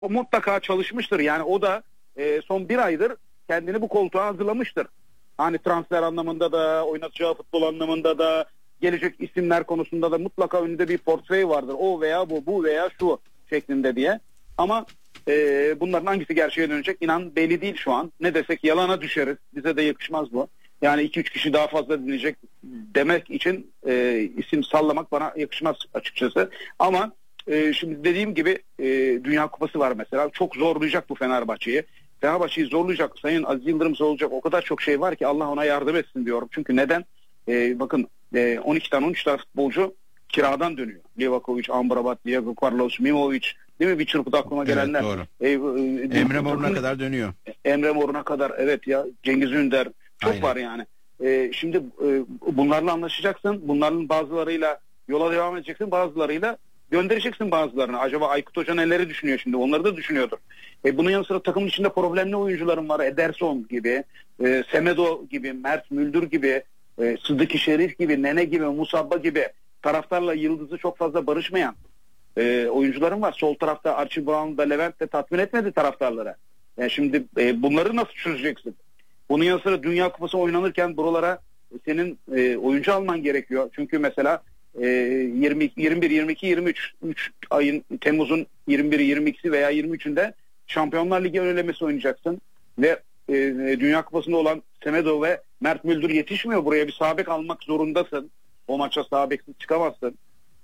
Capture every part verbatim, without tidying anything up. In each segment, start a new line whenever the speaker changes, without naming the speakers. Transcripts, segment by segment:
o mutlaka çalışmıştır. Yani o da e, son bir aydır kendini bu koltuğa hazırlamıştır. Hani transfer anlamında da, oynatacağı futbol anlamında da, gelecek isimler konusunda da mutlaka önünde bir portföy vardır. O veya bu, bu veya şu şeklinde diye. Ama e, bunların hangisi gerçeğe dönecek inan belli değil şu an. Ne desek yalana düşeriz. Bize de yakışmaz bu. Yani iki üç kişi daha fazla dinleyecek demek için e, isim sallamak bana yakışmaz açıkçası. Ama e, şimdi dediğim gibi e, Dünya Kupası var mesela. Çok zorlayacak bu Fenerbahçe'yi. Fenerbahçe'yi zorlayacak. Sayın Aziz Yıldırım zorlayacak. O kadar çok şey var ki Allah ona yardım etsin diyorum. Çünkü neden? E, bakın e, on iki tane on üç tane futbolcu kiradan dönüyor. Livakovic, Amrabat, Diego Carlos, Mimovic, değil mi? Bir çırpıda aklıma gelenler.
Evet, doğru.
E, e,
Emre Mor'una kadar dönüyor.
Emre Mor'una kadar evet ya. Cengiz Ünder. Çok
Aynen.
var yani. E, şimdi e, bunlarla anlaşacaksın. Bunların bazılarıyla yola devam edeceksin. Bazılarıyla göndereceksin bazılarını. Acaba Aykut Hoca neleri düşünüyor şimdi? Onları da düşünüyordur. E, bunun yanı sıra takımın içinde problemli oyuncularım var. Ederson gibi, e, Semedo gibi, Mert Müldür gibi, e, Sıddık-ı Şerif gibi, Nene gibi, Musabba gibi taraftarla yıldızı çok fazla barışmayan e, oyuncularım var. Sol tarafta Archie Brown da Levent de tatmin etmedi taraftarlara. Yani şimdi e, bunları nasıl çözeceksin? Bunun yanı sıra Dünya Kupası oynanırken buralara senin e, oyuncu alman gerekiyor. Çünkü mesela e, yirmi, yirmi bir, yirmi iki, yirmi üç üç ayın Temmuz'un yirmi biri, yirmi ikisi veya yirmi üçünde Şampiyonlar Ligi önlemesi oynayacaksın. Ve e, Dünya Kupası'nda olan Semedo ve Mert Müldür yetişmiyor. Buraya bir sağ bek almak zorundasın. O maça sağ beksiz çıkamazsın.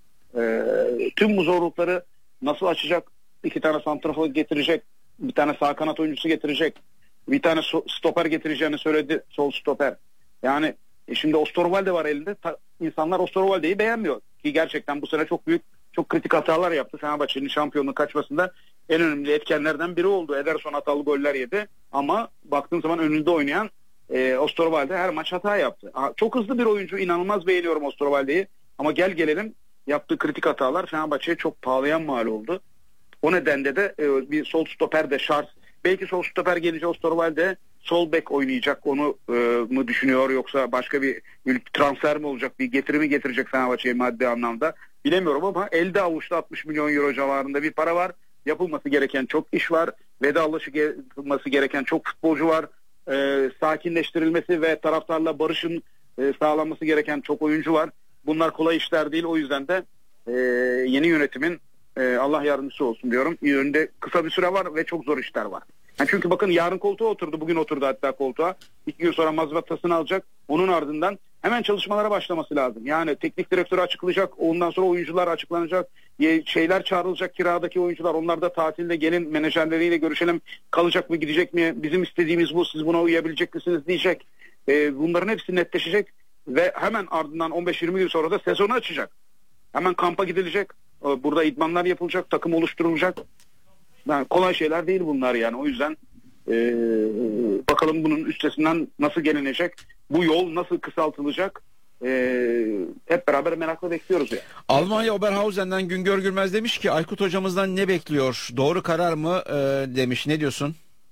E, tüm bu zorlukları nasıl açacak? İki tane santrafor getirecek. Bir tane sağ kanat oyuncusu getirecek. Bir tane stoper getireceğini söyledi, sol stoper. Yani e şimdi Osterwolde var elinde. Ta, insanlar Osterwolde'yi beğenmiyor. Ki gerçekten bu sene çok büyük, çok kritik hatalar yaptı. Fenerbahçe'nin şampiyonluğu kaçmasında en önemli etkenlerden biri oldu. Ederson hatalı goller yedi. Ama baktığın zaman önünde oynayan e, Osterwolde her maç hata yaptı. Ha, çok hızlı bir oyuncu. İnanılmaz beğeniyorum Osterwolde'yi. Ama gel gelelim yaptığı kritik hatalar Fenerbahçe'ye çok pahalıya mal oldu. O nedenle de e, bir sol stoper de şart. Belki sol stoper gelince Osterwolde sol bek oynayacak, onu e, mu düşünüyor yoksa başka bir, bir transfer mi olacak, bir getirimi getirecek Fenerbahçe'ye maddi anlamda bilemiyorum ama elde avuçta altmış milyon euro civarında bir para var. Yapılması gereken çok iş var. Vedalaşılması gereken çok futbolcu var. E, sakinleştirilmesi ve taraftarla barışın e, sağlanması gereken çok oyuncu var. Bunlar kolay işler değil. O yüzden de e, yeni yönetimin e, Allah yardımcısı olsun diyorum. Önünde kısa bir süre var ve çok zor işler var. Yani çünkü bakın yarın koltuğa oturdu. Bugün oturdu hatta koltuğa. İki gün sonra mazbatasını alacak. Onun ardından hemen çalışmalara başlaması lazım. Yani teknik direktörü açıklayacak. Ondan sonra oyuncular açıklanacak. Şeyler çağrılacak, kiradaki oyuncular. Onlar da tatilde gelin menajerleriyle görüşelim. Kalacak mı, gidecek mi? Bizim istediğimiz bu. Siz buna uyabilecek misiniz diyecek. Ee, bunların hepsi netleşecek. Ve hemen ardından on beş yirmi gün sonra da sezonu açacak. Hemen kampa gidilecek. Burada idmanlar yapılacak. Takım oluşturulacak. Yani kolay şeyler değil bunlar yani. O yüzden e, bakalım bunun üstesinden nasıl gelinecek? Bu yol nasıl kısaltılacak? E, hep beraber merakla bekliyoruz yani.
Almanya Oberhausen'den Güngör Gürmez demiş ki Aykut hocamızdan ne bekliyor? Doğru karar mı e, demiş. Ne diyorsun?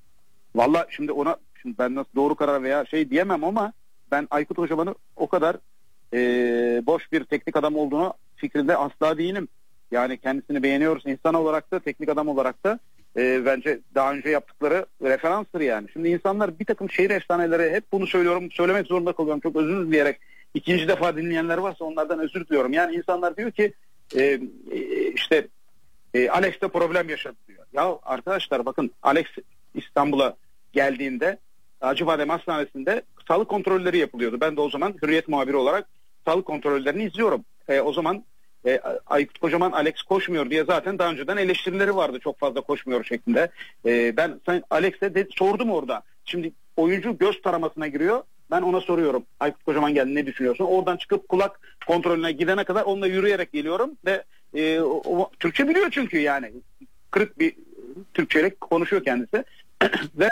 Valla şimdi ona şimdi ben nasıl doğru karar veya şey diyemem ama ben Aykut hocamın o kadar e, boş bir teknik adam olduğunu fikrinde asla değilim. Yani kendisini beğeniyoruz insan olarak da teknik adam olarak da e, bence daha önce yaptıkları referanstır yani. Şimdi insanlar bir takım şehir efsaneleri hep bunu söylüyorum söylemek zorunda kalıyorum çok özür dileyerek ikinci defa dinleyenler varsa onlardan özür diliyorum. Yani insanlar diyor ki e, işte e, Alex'te problem yaşadı diyor. Ya arkadaşlar bakın Alex İstanbul'a geldiğinde Acıbadem Hastanesi'nde sağlık kontrolleri yapılıyordu. Ben de o zaman Hürriyet muhabiri olarak sağlık kontrollerini izliyorum. E, o zaman E, Aykut Kocaman Alex koşmuyor diye zaten daha önceden eleştirileri vardı çok fazla koşmuyor şeklinde. E, ben sen Alex'e de, sordum orada. Şimdi oyuncu göz taramasına giriyor. Ben ona soruyorum. Aykut Kocaman geldi ne düşünüyorsun? Oradan çıkıp kulak kontrolüne gidene kadar onunla yürüyerek geliyorum ve e, o, o, Türkçe biliyor çünkü yani. Kırık bir Türkçeyle konuşuyor kendisi. ve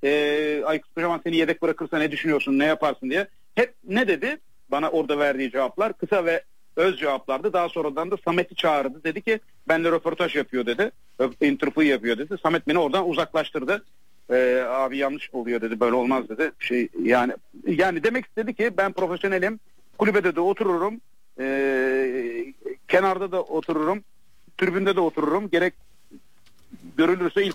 e, Aykut Kocaman seni yedek bırakırsa ne düşünüyorsun? Ne yaparsın diye. Hep ne dedi? Bana orada verdiği cevaplar kısa ve öz cevaplardı. Daha sonradan da Samet'i çağırdı. Dedi ki benimle röportaj yapıyor dedi. Interview yapıyor dedi. Samet beni oradan uzaklaştırdı. Ee, abi yanlış oluyor dedi. Böyle olmaz dedi. Şey yani yani demek istedi ki ben profesyonelim. Kulübede de otururum. Ee, kenarda da otururum. Tribünde de otururum. Gerek görülürse ilk